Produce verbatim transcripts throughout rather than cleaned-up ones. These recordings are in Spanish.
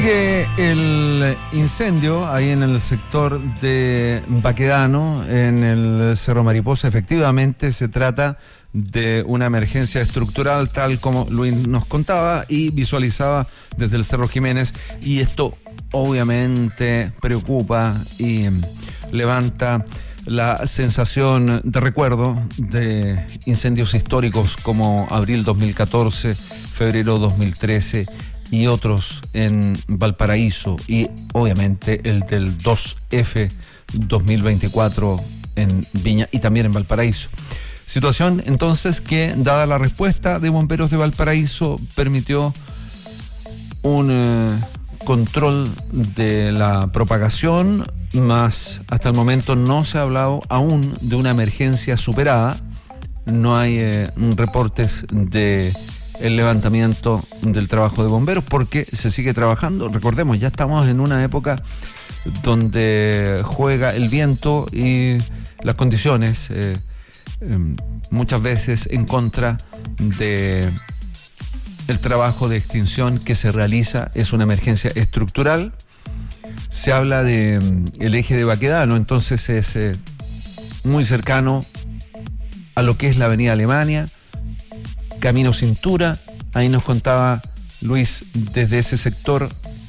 Que el incendio ahí en el sector de Baquedano, en el Cerro Mariposa, efectivamente se trata de una emergencia estructural, tal como Luis nos contaba y visualizaba desde el Cerro Jiménez, y esto obviamente preocupa y levanta la sensación de recuerdo de incendios históricos como abril dos mil catorce, febrero dos mil trece y otros en Valparaíso, y obviamente el del dos F dos mil veinticuatro en Viña y también en Valparaíso. Situación entonces que, dada la respuesta de bomberos de Valparaíso, permitió un eh, control de la propagación, mas hasta el momento no se ha hablado aún de una emergencia superada. No hay eh, reportes de el levantamiento del trabajo de bomberos porque se sigue trabajando. Recordemos, ya estamos en una época donde juega el viento y las condiciones eh, eh, muchas veces en contra de el trabajo de extinción que se realiza. Es una emergencia estructural. Se habla de um, el eje de Baquedano, entonces es eh, muy cercano a lo que es la avenida Alemania, Camino Cintura. Ahí nos contaba Luis desde ese sector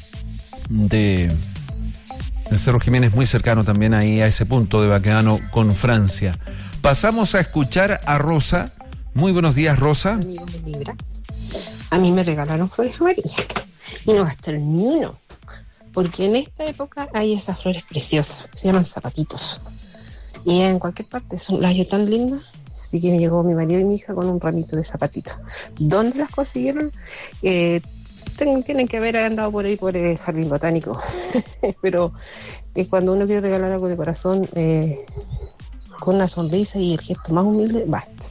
de el Cerro Jiménez, muy cercano también ahí a ese punto de Baquedano con Francia. Pasamos a escuchar a Rosa. Muy buenos días, Rosa. Amigos de Libra, a mí me regalaron flores amarillas y no gastaron ni uno, porque en esta época hay esas flores preciosas, se llaman zapatitos, y en cualquier parte son las hallo tan lindas. Así que me llegó mi marido y mi hija con un ramito de zapatitos. ¿Dónde las consiguieron? Eh, ten, tienen que haber andado por ahí por el jardín botánico. Pero eh, cuando uno quiere regalar algo de corazón, eh, con una sonrisa y el gesto más humilde, basta.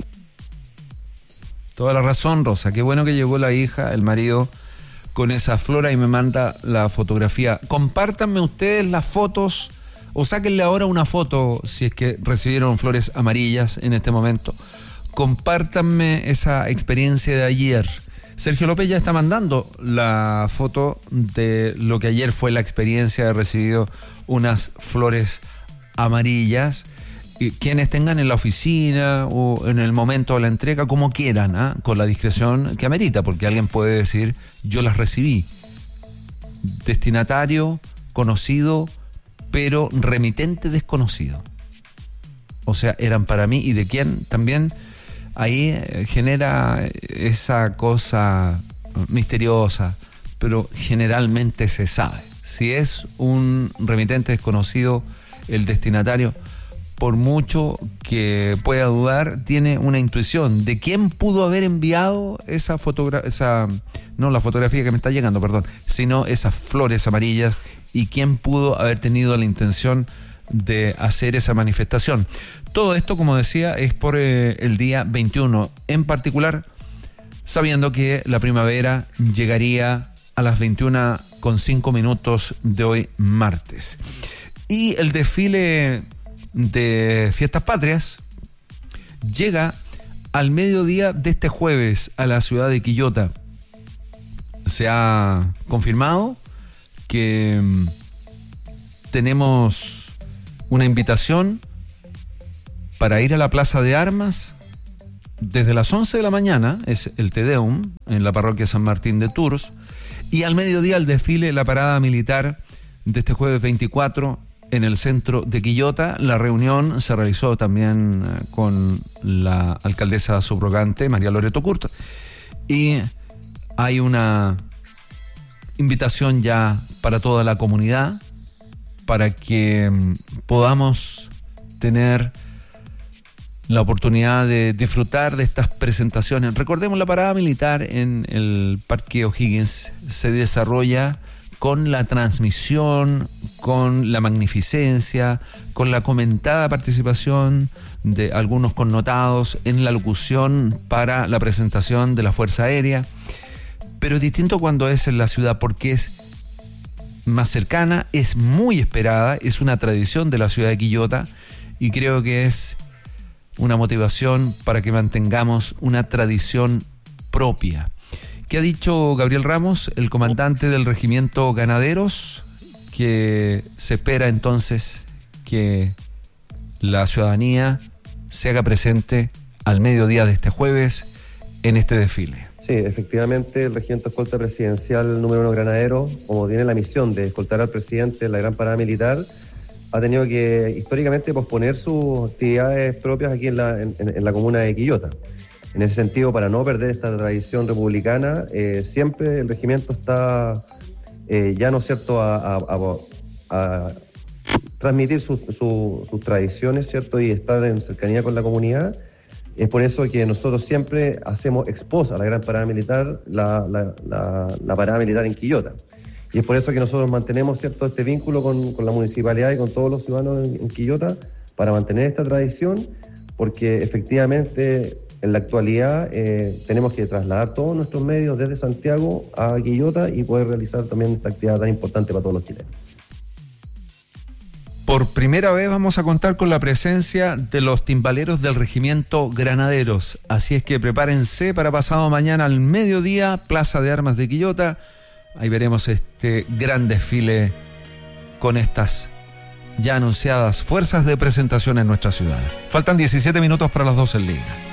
Toda la razón, Rosa. Qué bueno que llegó la hija, el marido, con esa flora y me manda la fotografía. Compártanme ustedes las fotos, o sáquenle ahora una foto si es que recibieron flores amarillas en este momento. Compártanme esa experiencia de ayer. Sergio López ya está mandando la foto de lo que ayer fue la experiencia de haber recibido unas flores amarillas. Y quienes tengan en la oficina o en el momento de la entrega, como quieran, ¿eh? Con la discreción que amerita, porque alguien puede decir, yo las recibí. Destinatario conocido, pero remitente desconocido. O sea, eran para mí, y de quién también. Ahí genera esa cosa misteriosa, pero generalmente se sabe. Si es un remitente desconocido el destinatario, por mucho que pueda dudar, tiene una intuición de quién pudo haber enviado esa fotografía, esa, no la fotografía que me está llegando, perdón, sino esas flores amarillas, y quién pudo haber tenido la intención de hacer esa manifestación. Todo esto, como decía, es por eh, el día veintiuno, en particular, sabiendo que la primavera llegaría a las veintiuna con cinco minutos de hoy, martes. Y el desfile de Fiestas Patrias llega al mediodía de este jueves a la ciudad de Quillota. Se ha confirmado que um, tenemos una invitación para ir a la Plaza de Armas desde las once de la mañana, es el Te Deum en la parroquia San Martín de Tours, y al mediodía el desfile, la parada militar de este jueves veinticuatro en el centro de Quillota. La reunión se realizó también eh, con la alcaldesa subrogante, María Loreto Curto, y hay una invitación ya para toda la comunidad para que um, podamos tener la oportunidad de disfrutar de estas presentaciones. Recordemos, la parada militar en el Parque O'Higgins se desarrolla con la transmisión, con la magnificencia, con la comentada participación de algunos connotados en la locución para la presentación de la Fuerza Aérea. Pero es distinto cuando es en la ciudad, porque es más cercana, es muy esperada, es una tradición de la ciudad de Quillota, y creo que es una motivación para que mantengamos una tradición propia. ¿Qué ha dicho Gabriel Ramos, el comandante del Regimiento Ganaderos, que se espera entonces que la ciudadanía se haga presente al mediodía de este jueves en este desfile? Sí, efectivamente, el Regimiento Escolta Presidencial número uno Granadero, como tiene la misión de escoltar al presidente en la gran parada militar, ha tenido que históricamente posponer sus actividades propias aquí en la, en, en la comuna de Quillota. En ese sentido, para no perder esta tradición republicana, eh, siempre el regimiento está eh, ya, ¿no es cierto?, a, a, a, a transmitir sus, su, sus tradiciones, ¿cierto?, y estar en cercanía con la comunidad. Es por eso que nosotros siempre hacemos expos a la gran parada militar, la, la, la, la parada militar en Quillota. Y es por eso que nosotros mantenemos, ¿cierto?, este vínculo con, con la municipalidad y con todos los ciudadanos en, en Quillota para mantener esta tradición, porque efectivamente en la actualidad eh, tenemos que trasladar todos nuestros medios desde Santiago a Quillota y poder realizar también esta actividad tan importante para todos los chilenos. Por primera vez vamos a contar con la presencia de los timbaleros del Regimiento Granaderos. Así es que prepárense para pasado mañana al mediodía, Plaza de Armas de Quillota. Ahí veremos este gran desfile con estas ya anunciadas fuerzas de presentación en nuestra ciudad. Faltan diecisiete minutos para las doce en Liga.